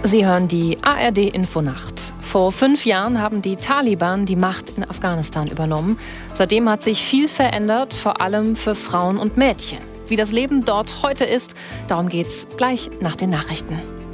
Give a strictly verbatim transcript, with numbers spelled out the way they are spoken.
Sie hören die A R D-Infonacht. Vor fünf Jahren haben die Taliban die Macht in Afghanistan übernommen. Seitdem hat sich viel verändert, vor allem für Frauen und Mädchen. Wie das Leben dort heute ist, darum geht's gleich nach den Nachrichten.